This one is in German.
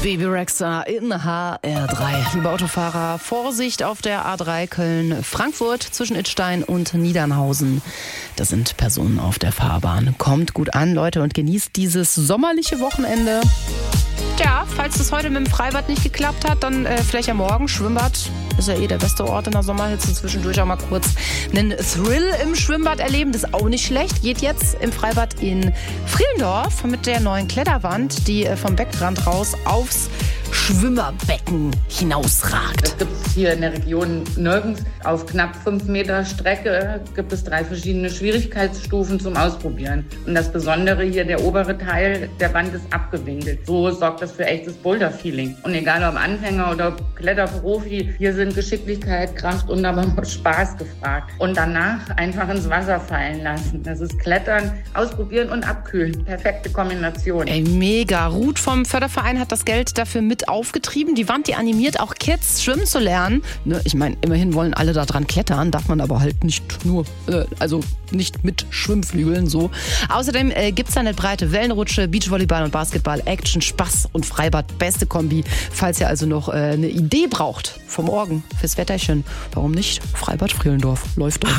Baby Rexha in HR3. Liebe Autofahrer, Vorsicht auf der A3 Köln-Frankfurt zwischen Idstein und Niedernhausen. Da sind Personen auf der Fahrbahn. Kommt gut an, Leute, und genießt dieses sommerliche Wochenende. Ja, falls das heute mit dem Freibad nicht geklappt hat, dann vielleicht am Morgen Schwimmbad. Ist ja der beste Ort in der Sommerhitze. Zwischendurch auch mal kurz einen Thrill im Schwimmbad erleben. Das ist auch nicht schlecht. Geht jetzt im Freibad in Frielendorf mit der neuen Kletterwand, die vom Beckenrand raus aufs Schwimmerbecken hinausragt. Das gibt es hier in der Region nirgends. Auf knapp 5 Meter Strecke gibt es 3 verschiedene Schwierigkeitsstufen zum Ausprobieren. Und das Besondere hier, der obere Teil der Wand ist abgewinkelt. So sorgt das für echtes Boulder-Feeling. Und egal ob Anfänger oder Kletterprofi, hier sind Geschicklichkeit, Kraft und aber auch Spaß gefragt. Und danach einfach ins Wasser fallen lassen. Das ist Klettern, ausprobieren und abkühlen. Perfekte Kombination. Ey, mega. Ruth vom Förderverein hat das Geld dafür mit aufgetrieben. Die Wand, die animiert auch Kids, schwimmen zu lernen. Ne, ich meine, immerhin wollen alle da dran klettern, darf man aber halt nicht nur, also nicht mit Schwimmflügeln so. Außerdem gibt es da eine breite Wellenrutsche, Beachvolleyball und Basketball, Action, Spaß und Freibad, beste Kombi. Falls ihr also noch eine Idee braucht vom Morgen fürs Wetterchen, warum nicht? Freibad Frielendorf läuft doch.